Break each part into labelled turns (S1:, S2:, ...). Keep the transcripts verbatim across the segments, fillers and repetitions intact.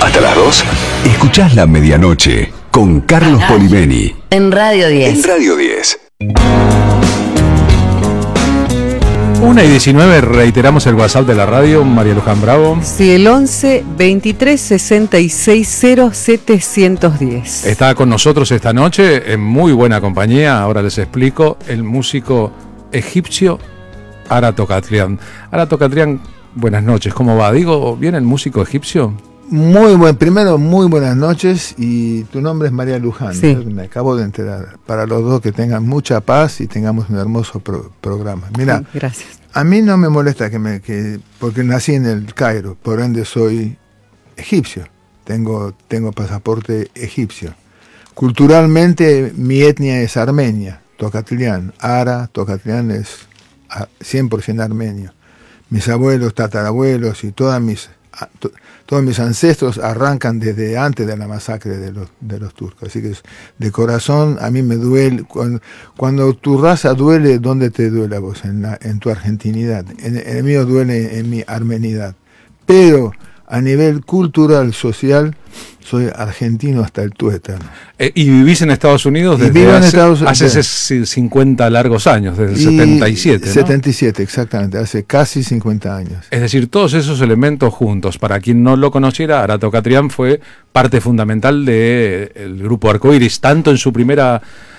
S1: Hasta las dos, escuchás La Medianoche con Carlos Polimeni.
S2: En Radio diez.
S1: En Radio diez.
S3: una y diecinueve, reiteramos el WhatsApp de la radio, María Luján Bravo.
S4: Sí, el once veintitrés sesenta y seis cero setecientos diez.
S3: Está con nosotros esta noche, en muy buena compañía, ahora les explico, el músico egipcio Ara Tokatrian. Ara Tokatrian, buenas noches, ¿cómo va? Digo, ¿bien el músico egipcio?
S5: Muy buen, primero, muy buenas noches, y tu nombre es María Luján,
S4: sí.
S5: Me acabo de enterar. Para los dos, que tengan mucha paz y tengamos un hermoso pro- programa. Mira,
S4: Sí, gracias.
S5: A mí no me molesta que me, que, porque nací en el Cairo, por ende soy egipcio, tengo, tengo pasaporte egipcio. Culturalmente mi etnia es armenia, Tokatrian, Ara Tokatrian es cien por ciento armenio. Mis abuelos, tatarabuelos y todas mis... To, todos mis ancestros arrancan desde antes de la masacre de los, de los turcos, así que de corazón a mí me duele, cuando, cuando tu raza duele, ¿dónde te duele a vos? En, la, en tu argentinidad, en, en el mío duele en mi armenidad, pero a nivel cultural, social, soy argentino hasta el tuétano.
S3: Eh, ¿Y vivís en Estados Unidos desde
S5: vivo en
S3: hace,
S5: Estados-
S3: hace
S5: de-
S3: ese cincuenta largos años, desde el
S5: Y
S3: setenta y siete, ¿no?
S5: setenta y siete, exactamente, hace casi cincuenta años.
S3: Es decir, todos esos elementos juntos. Para quien no lo conociera, Ara Tokatrian fue parte fundamental del grupo Arcoiris, tanto en su primera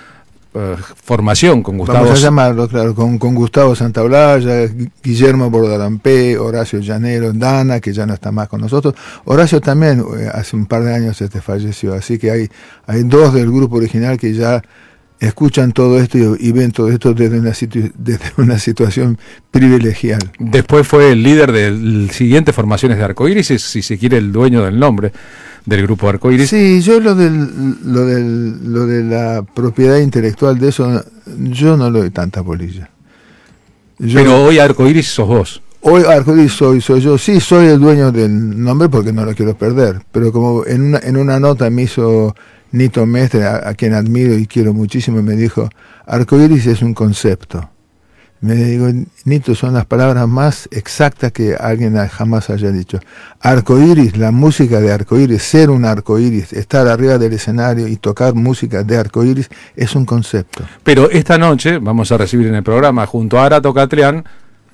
S3: uh, formación con Gustavo...
S5: Vamos a llamarlo, claro, con, con Gustavo Santaolalla, Guillermo Bordarampé, Horacio Llanero, Dana, que ya no está más con nosotros. Horacio también eh, hace un par de años este falleció, así que hay, hay dos del grupo original que ya escuchan todo esto y, y ven todo esto desde una, situ- desde una situación privilegiada.
S3: Después fue el líder de las siguientes formaciones de Arcoiris, y, si se quiere, el dueño del nombre del grupo Arcoiris.
S5: Sí, yo lo del, lo del, lo de la propiedad intelectual de eso, yo no le doy tanta bolilla. Yo,
S3: Pero hoy Arcoiris sos vos.
S5: Hoy Arcoiris soy, soy yo, sí soy el dueño del nombre porque no lo quiero perder, pero como en una, en una nota me hizo Nito Mestre, a, a quien admiro y quiero muchísimo, me dijo, Arcoiris es un concepto. Me digo, Nito, son las palabras más exactas que alguien jamás haya dicho. Arcoiris, la música de arcoiris, ser un arcoiris, estar arriba del escenario y tocar música de arcoiris es un concepto.
S3: Pero esta noche vamos a recibir en el programa, junto a Ara Tokatrian,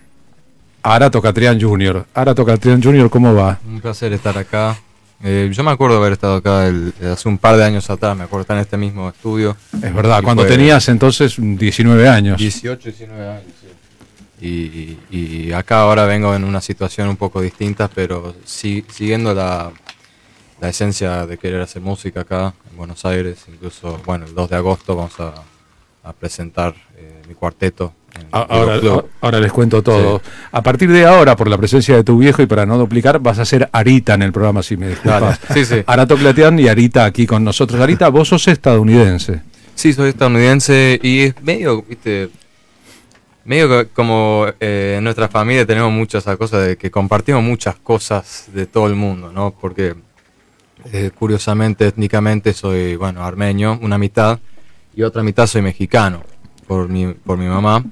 S3: a Ara Tokatrian junior Ara Tokatrian junior, ¿cómo va?
S6: Un placer estar acá. Eh, yo me acuerdo de haber estado acá el, hace un par de años atrás, me acuerdo estar en este mismo estudio.
S3: Es verdad,
S6: Y
S3: cuando
S6: fue
S3: tenías entonces diecinueve años.
S6: dieciocho, diecinueve años, sí. Y, y, y acá ahora vengo en una situación un poco distinta, pero sí, siguiendo la, la esencia de querer hacer música acá en Buenos Aires. Incluso, bueno, el dos de agosto vamos a, a presentar eh, mi cuarteto. En
S3: A-
S6: el
S3: Ahora,
S6: Club.
S3: ahora les cuento todo.
S6: Sí.
S3: A partir de ahora, por la presencia de tu viejo y para no duplicar, vas a ser Arita en el programa, si me disculpas.
S6: Dale. Sí, sí.
S3: Ara Tokatrian y Arita aquí con nosotros. Arita, vos sos estadounidense.
S6: Sí, soy estadounidense y es medio, viste, medio que como eh, en nuestra familia tenemos muchas esa cosa de que compartimos muchas cosas de todo el mundo, ¿no? Porque eh, curiosamente, étnicamente soy, bueno, armenio, una mitad, y otra mitad soy mexicano por mi, por mi mamá.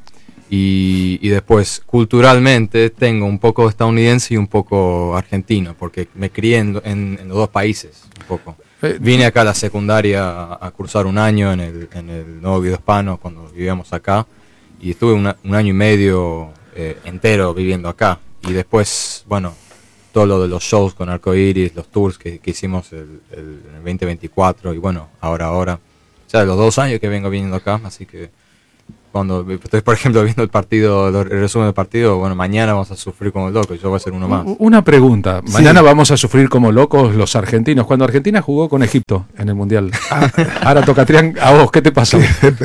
S6: Y, y después, culturalmente, tengo un poco estadounidense y un poco argentino, porque me crié en, en, en los dos países, un poco.
S3: Eh,
S6: Vine acá a la secundaria a, a cursar un año en el, en el Nuevo Guido Hispano cuando vivíamos acá, y estuve una, un año y medio eh, entero viviendo acá. Y después, bueno, todo lo de los shows con Arcoiris, los tours que, que hicimos el, el, en el veinte veinticuatro, y bueno, ahora, ahora, o sea, los dos años que vengo viniendo acá, así que cuando estoy, por ejemplo, viendo el partido, el resumen del partido, bueno, mañana vamos a sufrir como locos, yo voy a ser uno más.
S3: Una pregunta.
S5: Sí.
S3: Mañana vamos a sufrir como locos los argentinos. Cuando Argentina jugó con Egipto en el Mundial. Ara Tokatrian, a vos, ¿qué te pasó?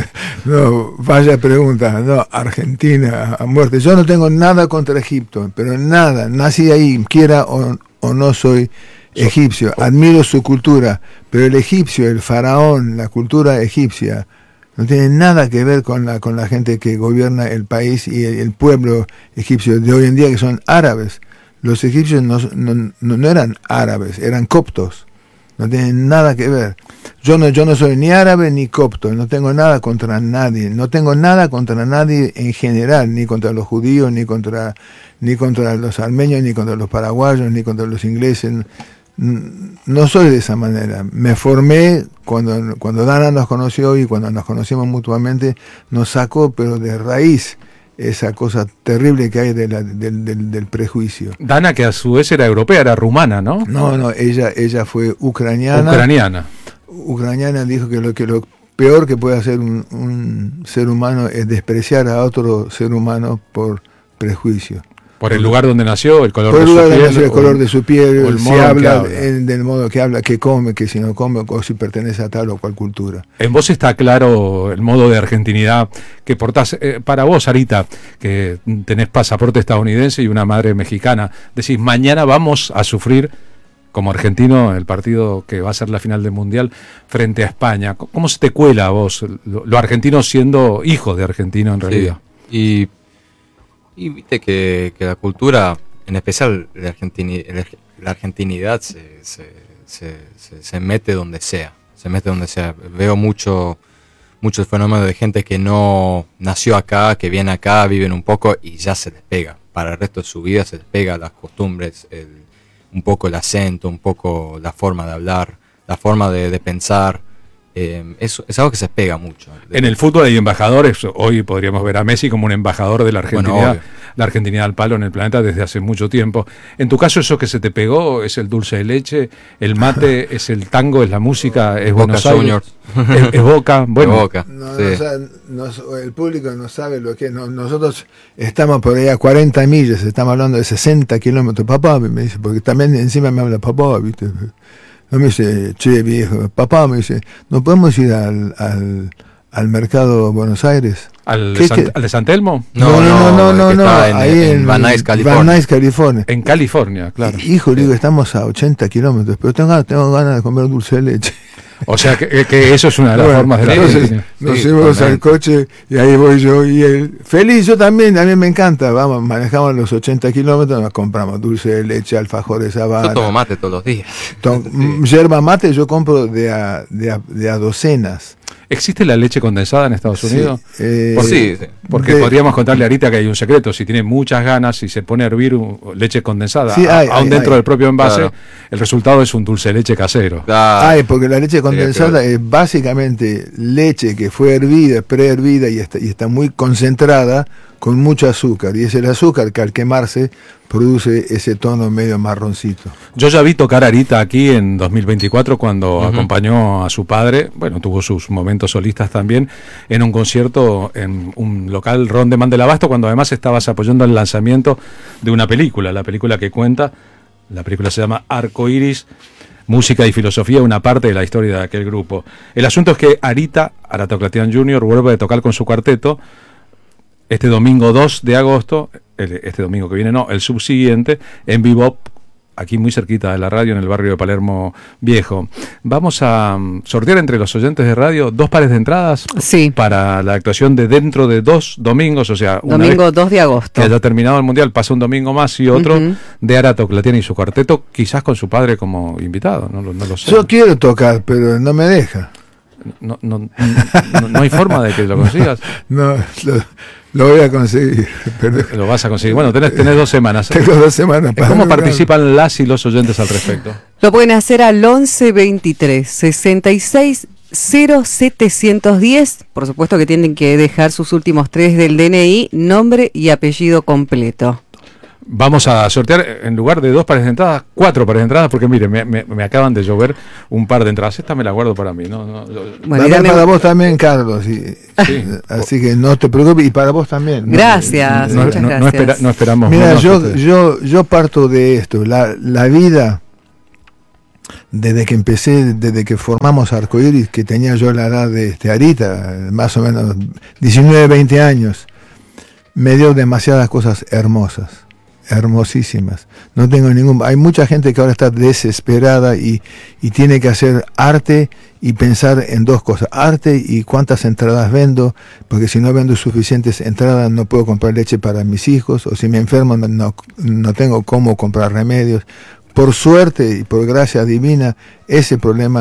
S5: No, vaya pregunta, no, Argentina a muerte. Yo no tengo nada contra Egipto, pero nada, nací ahí, quiera o, o no soy egipcio, admiro su cultura, pero el egipcio, el faraón, la cultura egipcia, no tiene nada que ver con la con la gente que gobierna el país y el, el pueblo egipcio de hoy en día, que son árabes. Los egipcios no, no, no eran árabes, eran coptos. No tienen nada que ver. Yo no, yo no soy ni árabe ni copto, no tengo nada contra nadie, no tengo nada contra nadie en general, ni contra los judíos, ni contra, ni contra los armenios, ni contra los paraguayos, ni contra los ingleses. no soy de esa manera. Me formé cuando, cuando Dana nos conoció y cuando nos conocimos mutuamente, nos sacó, pero de raíz, esa cosa terrible que hay de la, del, del, del prejuicio.
S3: Dana, que a su vez era europea, era rumana, ¿no?
S5: No, no, ella, ella fue ucraniana.
S3: Ucraniana.
S5: Ucraniana dijo que lo que lo peor que puede hacer un, un ser humano es despreciar a otro ser humano por prejuicio.
S3: Por el lugar donde nació, el color
S5: por
S3: de
S5: el
S3: su
S5: lugar
S3: piel.
S5: donde nació, el color
S3: o,
S5: de su piel,
S3: o el
S5: si
S3: modo en que
S5: habla,
S3: habla.
S5: el, del modo que habla, que come, que si no come, o si pertenece a tal o cual cultura.
S3: En vos está claro el modo de argentinidad que portás. Eh, para vos, Arita, que tenés pasaporte estadounidense y una madre mexicana, decís, mañana vamos a sufrir como argentino el partido que va a ser la final del Mundial frente a España. ¿Cómo se te cuela a vos lo, lo argentino siendo hijo de argentino en realidad?
S6: Sí. Y, y viste que, que la cultura, en especial la, argentini, la argentinidad, se, se, se, se, se mete donde sea. Se mete donde sea. Veo mucho, mucho el fenómeno de gente que no nació acá, que viene acá, viven un poco y ya se les pega. Para el resto de su vida se les pega las costumbres, el, un poco el acento, un poco la forma de hablar, la forma de, de pensar. Eh, es, es algo que se pega mucho.
S3: En el fútbol hay embajadores. Hoy podríamos ver a Messi como un embajador de la argentinidad, bueno, la argentinidad al palo en el planeta desde hace mucho tiempo. En tu caso, eso que se te pegó es el dulce de leche, el mate, es el tango, es la música, es
S6: Boca
S3: Buenos Aires,
S6: Juniors.
S3: es, es Boca. Bueno,
S6: Boca.
S5: No,
S6: Sí.
S5: no sabe, no, el público no sabe lo que es. No, nosotros estamos por ahí a cuarenta millas, estamos hablando de sesenta kilómetros. Papá, me dice, porque también encima me habla papá, ¿viste? No me dice, che, viejo, papá, me dice, ¿no podemos ir al, al, al mercado Buenos Aires?
S3: ¿Al,
S5: ¿Qué,
S3: de San,
S5: qué?
S3: ¿Al de San Telmo?
S5: No, no, no, no, no,
S6: no, en,
S5: ahí
S6: en,
S5: en
S6: Van Nuys, California.
S5: Van Nuys, California.
S3: En California, claro.
S5: Hijo, le digo, estamos a ochenta kilómetros, pero tengo, tengo ganas de comer dulce de leche.
S3: O sea que, que eso es una de las
S5: Bueno,
S3: formas de la
S5: entonces,
S3: Argentina.
S5: nos
S6: Sí,
S5: subimos al
S6: totalmente.
S5: coche y ahí voy yo y él. Feliz, yo también, a mí me encanta. Vamos, manejamos los ochenta kilómetros, nos compramos dulce de leche, alfajores,
S6: Yo
S5: habana.
S6: tomo mate todos los días.
S5: Ton-
S6: Sí.
S5: Yerba mate yo compro de a, de a, de a docenas.
S3: ¿Existe la leche condensada en Estados Unidos?
S5: Sí, eh,
S3: Por-
S6: Sí, sí.
S3: Porque
S5: de-
S3: podríamos contarle ahorita que hay un secreto. Si tiene muchas ganas y se pone a hervir un- leche condensada,
S5: Sí,
S3: a-
S5: hay,
S3: aún
S5: hay,
S3: dentro
S5: hay.
S3: del propio envase,
S6: Claro.
S3: el resultado es un dulce de leche casero.
S6: Ah,
S5: Ay, porque la leche
S6: Sería
S5: condensada
S6: peor.
S5: es básicamente leche que fue hervida, prehervida y está, y está muy concentrada con mucho azúcar. Y es el azúcar que al quemarse produce ese tono medio marroncito.
S3: Yo ya vi tocar a Arita aquí en dos mil veinticuatro cuando
S6: Ujú.
S3: acompañó a su padre, bueno, tuvo sus momentos solistas también, en un concierto en un local Rondeman del Abasto, cuando además estabas apoyando el lanzamiento de una película, la película que cuenta, la película se llama Arco Iris, música y filosofía, una parte de la historia de aquel grupo. El asunto es que Arita, Ara Toclatian junior, vuelve a tocar con su cuarteto este domingo dos de agosto, el- este domingo que viene no, el subsiguiente, en Bebop, aquí muy cerquita de la radio, en el barrio de Palermo Viejo. Vamos a mm, sortear entre los oyentes de radio dos pares de entradas
S4: Sí,
S3: para la actuación de dentro de dos domingos, o sea, una
S4: domingo
S3: vez
S4: dos de agosto.
S3: que haya terminado el Mundial, pasa un domingo más y otro
S4: Ujú.
S3: de Ara Toclatian y su cuarteto, quizás con su padre como invitado, no, lo- no lo sé.
S5: Yo quiero tocar, pero no me deja.
S3: No, no, no, no hay forma de que lo consigas.
S5: No, lo, lo voy a conseguir. Pero
S3: Lo vas a conseguir. Bueno, tenés, tenés dos semanas.
S5: tengo dos semanas para
S3: ¿Cómo
S5: lograr.
S3: participan las y los oyentes al respecto?
S4: Lo pueden hacer al once veintitrés sesenta y seis cero setecientos diez. Por supuesto que tienen que dejar sus últimos tres del D N I, nombre y apellido completo.
S3: Vamos a sortear, en lugar de dos pares de entradas, cuatro pares de entradas, porque mire, me, me- me acaban de llover un par de entradas. Esta me la guardo para mí, ¿no? no, lo-
S4: Bueno, y
S5: Dame
S4: dame-
S5: para vos también, Carlos. y-
S3: Sí.
S5: Así que no te preocupes. Y para vos también. ¿no?
S4: Gracias,
S3: no,
S4: muchas
S3: no- no
S4: gracias.
S3: espera- no esperamos
S5: Mira,
S3: menos
S5: yo,
S3: que ustedes.
S5: yo, yo parto de esto. La, la vida, desde que empecé, desde que formamos Arcoiris, que tenía yo la edad de este, Arita, más o menos diecinueve, veinte años, me dio demasiadas cosas hermosas, hermosísimas. No tengo ningún... Hay mucha gente que ahora está desesperada y, y tiene que hacer arte y pensar en dos cosas. Arte y cuántas entradas vendo, porque si no vendo suficientes entradas no puedo comprar leche para mis hijos, o si me enfermo no, no, no tengo cómo comprar remedios. Por suerte y por gracia divina, ese problema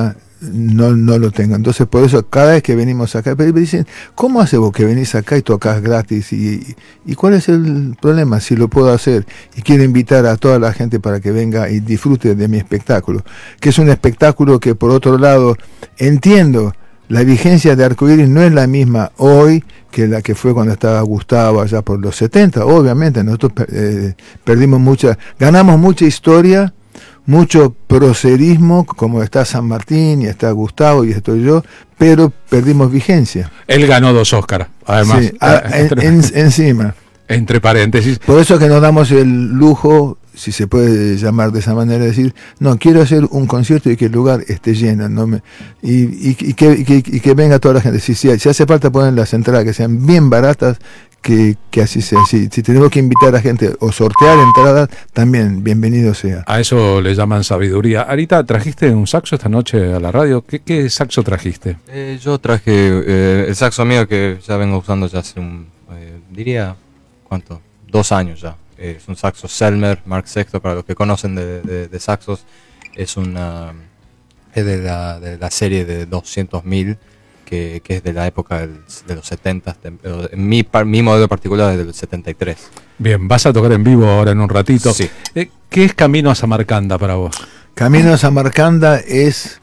S5: no, no lo tengo. Entonces, por eso, cada vez que venimos acá, me dicen, ¿cómo haces vos que venís acá y tocas gratis? ¿Y, y cuál es el problema? Si lo puedo hacer. Y quiero invitar a toda la gente para que venga y disfrute de mi espectáculo. Que es un espectáculo que, por otro lado, entiendo, la vigencia de Arcoíris no es la misma hoy que la que fue cuando estaba Gustavo allá por los setenta. Obviamente, nosotros eh, perdimos mucha, ganamos mucha historia, mucho procerismo, como está San Martín y está Gustavo y estoy yo, pero perdimos vigencia.
S3: Él ganó dos Óscar, además.
S5: Sí, a,
S3: entre,
S5: en, encima.
S3: Entre paréntesis.
S5: Por eso que nos damos el lujo, si se puede llamar de esa manera, de decir, no, quiero hacer un concierto y que el lugar esté lleno, no me, y, y, y, que, y, que, y que venga toda la gente. Si, si, si hace falta poner las entradas que sean bien baratas, que, que así sea. Si, si tenemos que invitar a gente o sortear entradas, también bienvenido sea.
S3: A eso le llaman sabiduría. Arita, ¿trajiste un saxo esta noche a la radio? ¿Qué, qué saxo trajiste?
S6: Eh, yo traje eh, el saxo mío que ya vengo usando ya hace un, eh, diría, ¿cuánto? Dos años ya. Eh, es un saxo Selmer, Mark sexto, para los que conocen de, de, de saxos. Es una es de la, de la serie de doscientos mil, que, que es de la época del, de los setenta. De, mi, mi modelo particular es del setenta y tres.
S3: Bien, vas a tocar en vivo ahora en un ratito.
S6: Sí.
S3: Eh, ¿Qué es Camino a Samarcanda para vos?
S5: Camino a Samarcanda es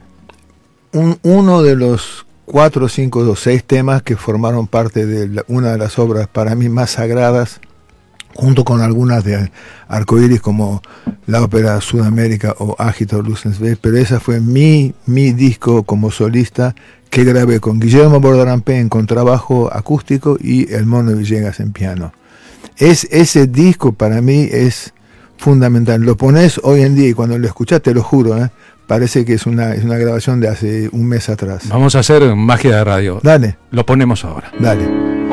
S5: un, uno de los cuatro, cinco o seis temas que formaron parte de la, una de las obras para mí más sagradas, junto con algunas de Arcoíris como la ópera Sudamérica o Agito Lucens, pero esa fue mi, mi disco como solista que grabé con Guillermo Bordarampé en contrabajo acústico y el Mono Villegas en piano. Es, ese disco para mí es fundamental. Lo pones hoy en día y cuando lo escuchas, te lo juro, ¿eh? Parece que es una, es una grabación de hace un mes atrás.
S3: Vamos a hacer magia de radio.
S5: Dale.
S3: Lo ponemos ahora.
S5: Dale.